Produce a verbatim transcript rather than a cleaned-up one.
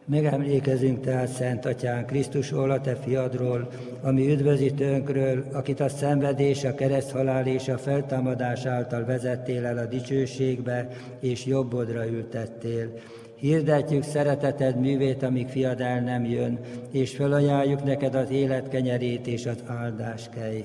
Megemlékezünk tehát, Szent Atyán, Krisztusról, a Te fiadról, ami üdvözítőnkről, akit a szenvedés, a kereszthalál és a feltámadás által vezettél el a dicsőségbe, és jobbodra ültettél. Hirdetjük szereteted művét, amíg fiad el nem jön, és felajánljuk neked az élet kenyerét és az áldás kejhét.